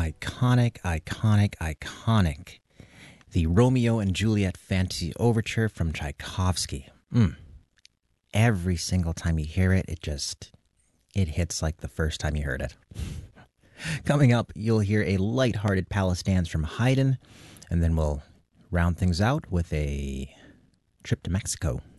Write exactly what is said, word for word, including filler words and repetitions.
iconic, iconic, iconic. The Romeo and Juliet Fantasy Overture from Tchaikovsky. Mm. Every single time you hear it, it just, it hits like the first time you heard it. Coming up, you'll hear a light-hearted palace dance from Haydn, and then we'll round things out with a trip to Mexico.